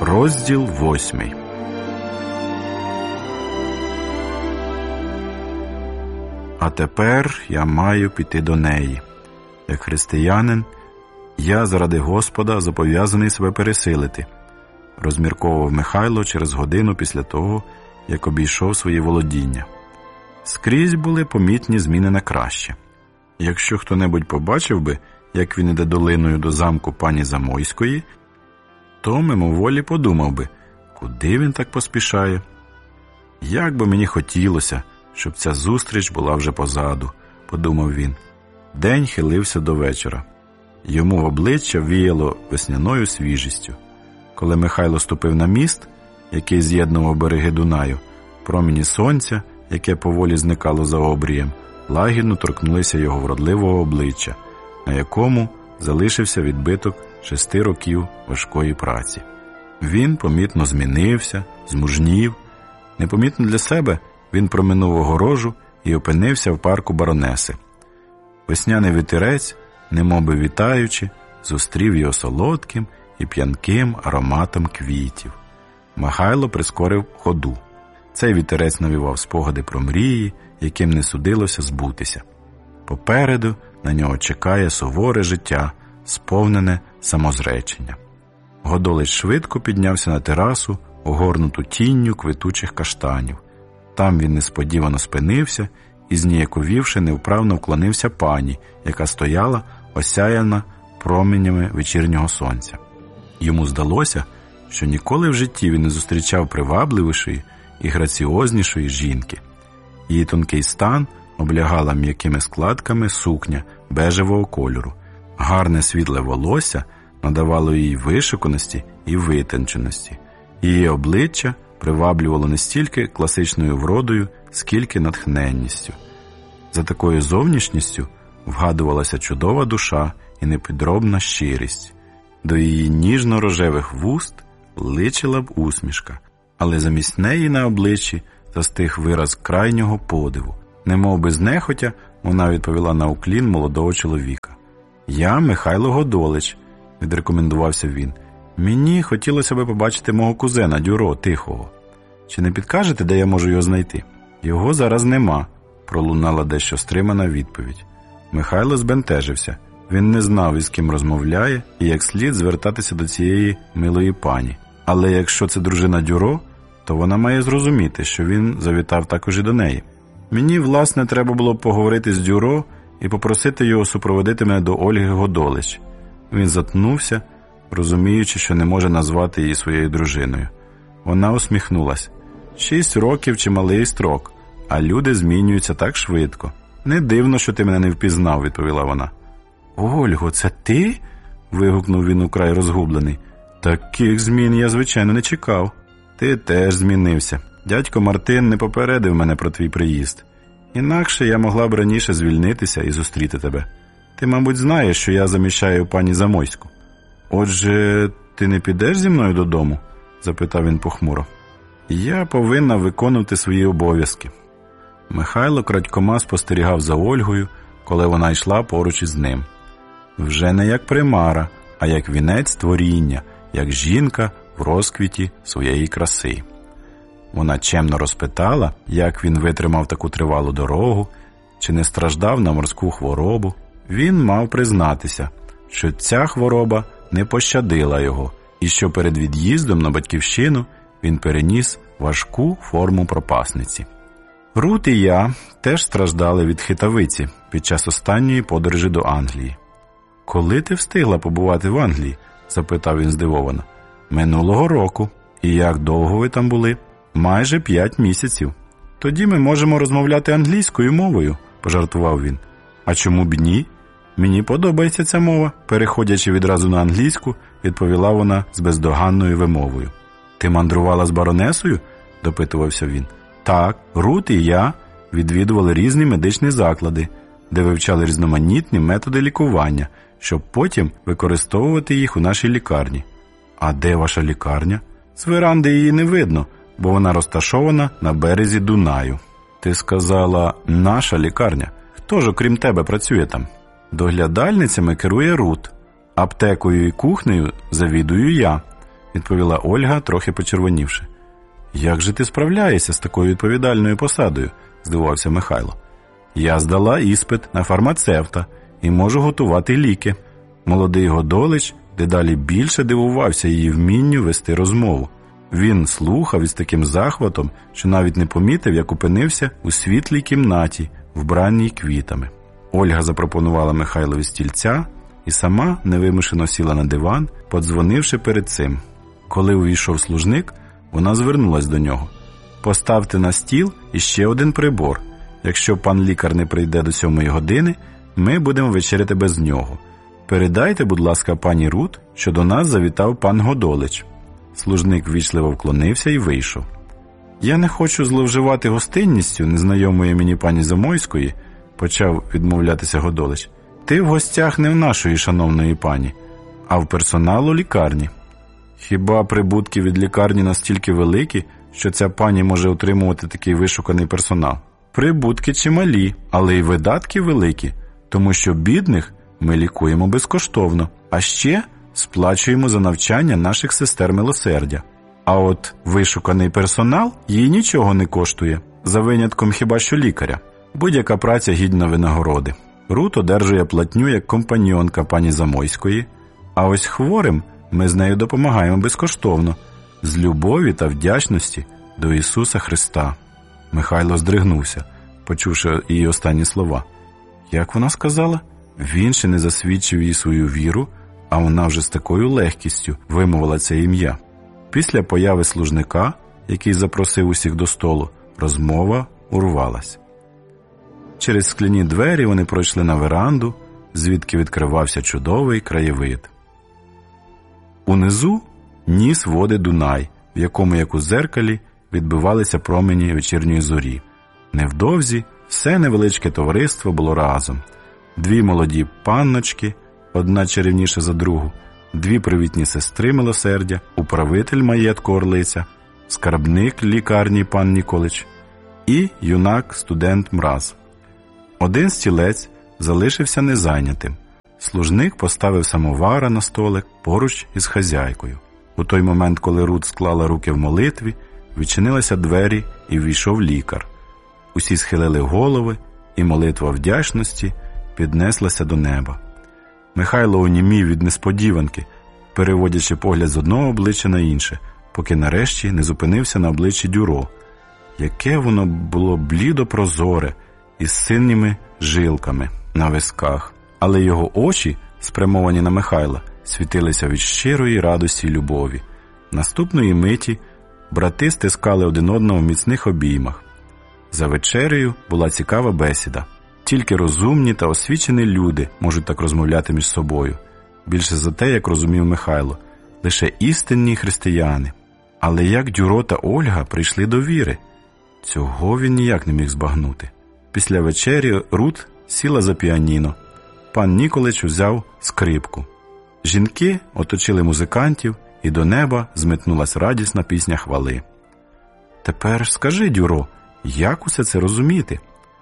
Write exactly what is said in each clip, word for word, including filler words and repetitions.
Розділ восьмий. А тепер я маю піти до неї. Як християнин, я заради Господа зобов'язаний себе пересилити, розмірковував Михайло через годину після того, як обійшов свої володіння. Скрізь були помітні зміни на краще. Якщо хто-небудь побачив би, як він іде долиною до замку пані Замойської, то мимоволі подумав би, куди він так поспішає. Як би мені хотілося, щоб ця зустріч була вже позаду, подумав він. День хилився до вечора. Йому в обличчя віяло весняною свіжістю. Коли Михайло ступив на міст, який з'єднував береги Дунаю, промені сонця, яке поволі зникало за обрієм, лагідно торкнулися його вродливого обличчя, на якому залишився відбиток шести років важкої праці. Він помітно змінився, змужнів. Непомітно для себе він проминув огорожу і опинився в парку баронеси. Весняний вітерець, немоби вітаючи, зустрів його солодким і п'янким ароматом квітів. Михайло прискорив ходу. Цей вітерець навівав спогади про мрії, яким не судилося збутися. Попереду на нього чекає суворе життя, сповнене самозречення. Годолець швидко піднявся на терасу, огорнуту тінню квітучих каштанів. Там він несподівано спинився і, зніяковівши, невправно вклонився пані, яка стояла, осяяна променями вечірнього сонця. Йому здалося, що ніколи в житті він не зустрічав привабливішої і граціознішої жінки. Її тонкий стан облягала м'якими складками сукня бежевого кольору. Гарне світле волосся надавало їй вишуканості і витонченості. Її обличчя приваблювало не стільки класичною вродою, скільки натхненністю. За такою зовнішністю вгадувалася чудова душа і непідробна щирість. До її ніжно-рожевих вуст личила б усмішка, але замість неї на обличчі застиг вираз крайнього подиву. Немов би знехотя, вона відповіла на уклін молодого чоловіка. «Я Михайло Годолець», – відрекомендувався він. «Мені хотілося би побачити мого кузена Дюро Тихого. Чи не підкажете, де я можу його знайти?» «Його зараз нема», – пролунала дещо стримана відповідь. Михайло збентежився. Він не знав, із ким розмовляє і як слід звертатися до цієї милої пані. Але якщо це дружина Дюро, то вона має зрозуміти, що він завітав також і до неї. Мені, власне, треба було поговорити з Дюро і попросити його супроводити мене до Ольги Годолець. Він затнувся, розуміючи, що не може назвати її своєю дружиною. Вона усміхнулась. «Шість років – чималий строк, а люди змінюються так швидко. Не дивно, що ти мене не впізнав», – відповіла вона. «Ольго, це ти?» – вигукнув він украй розгублений. «Таких змін я, звичайно, не чекав». «Ти теж змінився. Дядько Мартин не попередив мене про твій приїзд. Інакше я могла б раніше звільнитися і зустріти тебе. Ти, мабуть, знаєш, що я заміщаю пані Замойську. Отже, ти не підеш зі мною додому?» – запитав він похмуро. «Я повинна виконувати свої обов'язки». Михайло крадькома спостерігав за Ольгою, коли вона йшла поруч із ним. Вже не як примара, а як вінець творіння, як жінка в розквіті своєї краси. Вона чемно розпитала, як він витримав таку тривалу дорогу, чи не страждав на морську хворобу. Він мав признатися, що ця хвороба не пощадила його, і що перед від'їздом на батьківщину він переніс важку форму пропасниці. Рут і я теж страждали від хитавиці під час останньої подорожі до Англії. «Коли ти встигла побувати в Англії?» – запитав він здивовано. «Минулого року. І як довго ви там були?» «Майже п'ять місяців». «Тоді ми можемо розмовляти англійською мовою», – пожартував він. «А чому б ні? Мені подобається ця мова», – переходячи відразу на англійську, відповіла вона з бездоганною вимовою. «Ти мандрувала з баронесою?» – допитувався він. «Так, Рут і я відвідували різні медичні заклади, де вивчали різноманітні методи лікування, щоб потім використовувати їх у нашій лікарні». «А де ваша лікарня?» «З веранди її не видно, бо вона розташована на березі Дунаю». «Ти сказала, наша лікарня. Хто ж, окрім тебе, працює там?» «Доглядальницями керує Рут. Аптекою і кухнею завідую я», відповіла Ольга, трохи почервонівши. Як же ти справляєшся з такою відповідальною посадою? Здивувався Михайло. Я здала іспит на фармацевта і можу готувати ліки. Молодий Годолич дедалі більше дивувався її вмінню вести розмову. Він слухав із таким захватом, що навіть не помітив, як опинився у світлій кімнаті, вбраній квітами. Ольга запропонувала Михайлові стільця і сама невимушено сіла на диван, подзвонивши перед цим. Коли увійшов служник, вона звернулась до нього. «Поставте на стіл іще один прибор. Якщо пан лікар не прийде до сьомої години, ми будемо вечеряти без нього. Передайте, будь ласка, пані Рут, що до нас завітав пан Годолич». Служник ввічливо вклонився і вийшов. «Я не хочу зловживати гостинністю незнайомої мені пані Замойської», почав відмовлятися Годолич. «Ти в гостях не в нашої шановної пані, а в персоналу лікарні. Хіба прибутки від лікарні настільки великі, що ця пані може отримувати такий вишуканий персонал? Прибутки чималі, але й видатки великі, тому що бідних ми лікуємо безкоштовно, а ще сплачуємо за навчання наших сестер милосердя. А от вишуканий персонал їй нічого не коштує, за винятком хіба що лікаря. Будь-яка праця гідна винагороди. Рут одержує платню як компаньонка пані Замойської, а ось хворим ми з нею допомагаємо безкоштовно, з любові та вдячності до Ісуса Христа». Михайло здригнувся, почувши її останні слова. Як вона сказала? Він ще не засвідчив їй свою віру, а вона вже з такою легкістю вимовила це ім'я. Після появи служника, який запросив усіх до столу, розмова урвалась. Через скляні двері вони пройшли на веранду, звідки відкривався чудовий краєвид. Унизу ніс води Дунай, в якому, як у дзеркалі, відбивалися промені вечірньої зорі. Невдовзі все невеличке товариство було разом. Дві молоді панночки, одна чарівніша за другу, дві привітні сестри милосердя, управитель маєтку Орлиця, скарбник лікарні пан Ніколич і юнак-студент Мраз. Один стілець залишився незайнятим. Служник поставив самовара на столик поруч із хазяйкою. У той момент, коли Рут склала руки в молитві, відчинилися двері і ввійшов лікар. Усі схилили голови, і молитва вдячності піднеслася до неба. Михайло онімів від несподіванки, переводячи погляд з одного обличчя на інше, поки нарешті не зупинився на обличчі Дюро. Яке воно було блідо-прозоре, із синіми жилками на висках. Але його очі, спрямовані на Михайла, світилися від щирої радості й любові. Наступної миті брати стискали один одного в міцних обіймах. За вечерею була цікава бесіда. Тільки розумні та освічені люди можуть так розмовляти між собою. Більше за те, як розумів Михайло, лише істинні християни. Але як Дюро та Ольга прийшли до віри? Цього він ніяк не міг збагнути. Після вечері Рут сіла за піаніно. Пан Ніколич взяв скрипку. Жінки оточили музикантів, і до неба зметнулась радісна пісня хвали. «Тепер скажи, Дюро, як усе це розуміти?»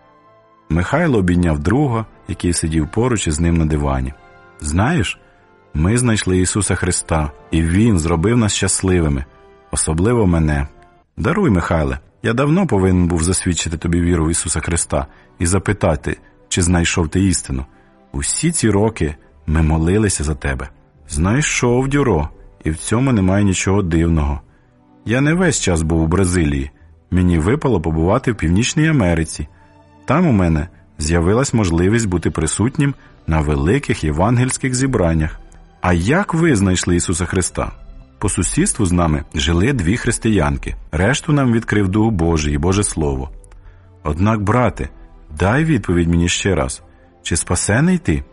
Михайло обійняв друга, який сидів поруч із ним на дивані. «Знаєш, ми знайшли Ісуса Христа, і Він зробив нас щасливими, особливо мене. Даруй, Михайле, я давно повинен був засвідчити тобі віру в Ісуса Христа і запитати, чи знайшов ти істину. Усі ці роки ми молилися за тебе». «Знайшов, Дюро, і в цьому немає нічого дивного. Я не весь час був у Бразилії. Мені випало побувати в Північній Америці. Там у мене з'явилась можливість бути присутнім на великих євангельських зібраннях. А як ви знайшли Ісуса Христа?» По сусідству з нами жили дві християнки. Решту нам відкрив Дух Божий і Боже Слово. Однак, брате, дай відповідь мені ще раз. Чи спасений ти?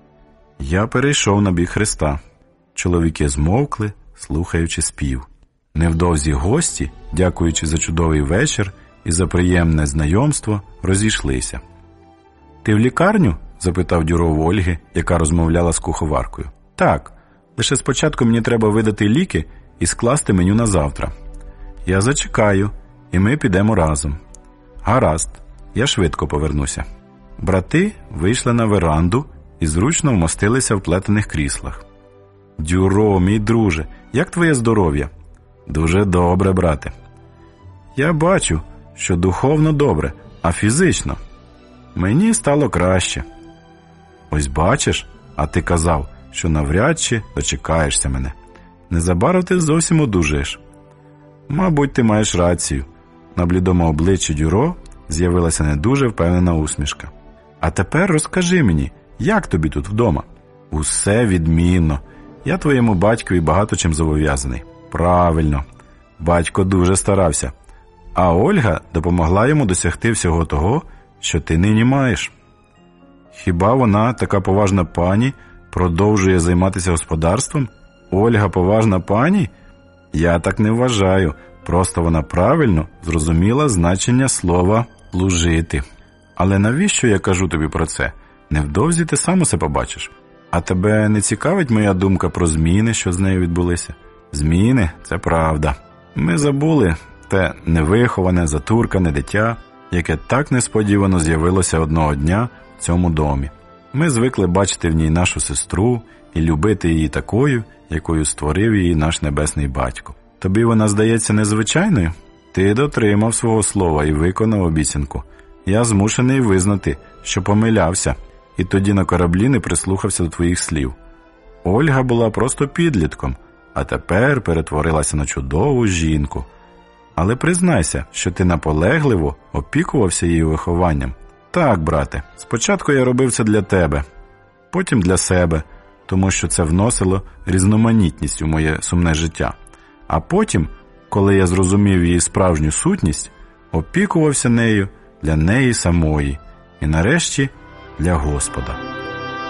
Я перейшов на бік Христа. Чоловіки змовкли, слухаючи спів. Невдовзі гості, дякуючи за чудовий вечір і за приємне знайомство, розійшлися. «Ти в лікарню?» – запитав Дюро в Ольги, яка розмовляла з куховаркою. «Так, лише спочатку мені треба видати ліки і скласти меню на завтра. Я зачекаю, і ми підемо разом». «Гаразд, я швидко повернуся». Брати вийшли на веранду і зручно вмостилися в плетених кріслах. Дюро, мій друже, як твоє здоров'я? Дуже добре, брате. Я бачу, що духовно добре, а фізично? Мені стало краще. Ось бачиш, а ти казав, що навряд чи дочекаєшся мене. Незабаром ти зовсім одужаєш. Мабуть, ти маєш рацію. На блідому обличчі Дюро з'явилася не дуже впевнена усмішка. А тепер розкажи мені, як тобі тут вдома? Усе відмінно. Я твоєму батькові багато чим зобов'язаний. Правильно. Батько дуже старався. А Ольга допомогла йому досягти всього того, що ти нині маєш. Хіба вона, така поважна пані, продовжує займатися господарством? Ольга поважна пані? Я так не вважаю. Просто вона правильно зрозуміла значення слова «служити». Але навіщо я кажу тобі про це? Невдовзі ти сам усе побачиш. А тебе не цікавить моя думка про зміни, що з нею відбулися? Зміни – це правда. Ми забули те невиховане, затуркане дитя, яке так несподівано з'явилося одного дня в цьому домі. Ми звикли бачити в ній нашу сестру і любити її такою, якою створив її наш небесний батько. Тобі вона здається незвичайною? Ти дотримав свого слова і виконав обіцянку. Я змушений визнати, що помилявся, і тоді на кораблі не прислухався до твоїх слів. Ольга була просто підлітком, а тепер перетворилася на чудову жінку. Але признайся, що ти наполегливо опікувався її вихованням. Так, брате, спочатку я робив це для тебе, потім для себе, тому що це вносило різноманітність у моє сумне життя. А потім, коли я зрозумів її справжню сутність, опікувався нею для неї самої і нарешті для Господа.